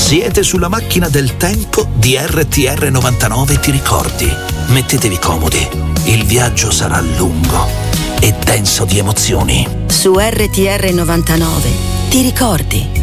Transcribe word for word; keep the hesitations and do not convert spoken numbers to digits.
Siete sulla macchina del tempo di R T R novantanove Ti ricordi? Mettetevi comodi, il viaggio sarà lungo e denso di emozioni. Su R T R novantanove Ti ricordi?